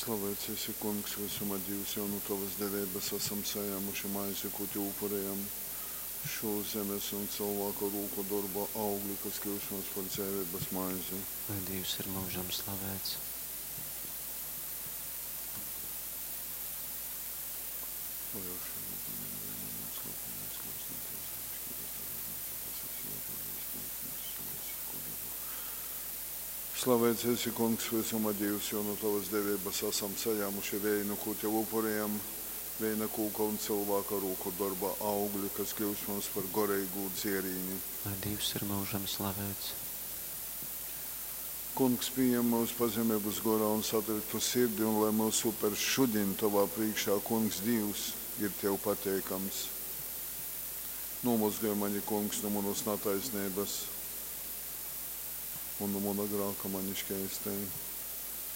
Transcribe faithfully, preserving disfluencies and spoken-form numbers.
Slavēts esi, kungs, visuma Dievs, jau no tavas devības esam sajāmuši maizi, ko te upurējam. Šo zemes un cilvēku rūku darba augli, kas kļūst mums par dzīvības maizi. Lai Dievs ir mūžam slavēts. Slavēts esi, kungs, visuma Dievs, jo no tavas devības esam sajāmuši vēju, ko te upurējam. Viena kūka un cilvēka rūku darba augļi, kas kļūst mums par gorīgu dzierīni. Lai Dievs ir mūžam slavēts. Kungs, pieņem mūsu pazemības gorā un satriktu sirdi, un lai mūsu upers šodien tavā priekšā, kungs, Dievs, ir tev pateikams. Nomazgāj mani, kungs, no manas netaisnības un no mana grāka mani šķēstēji.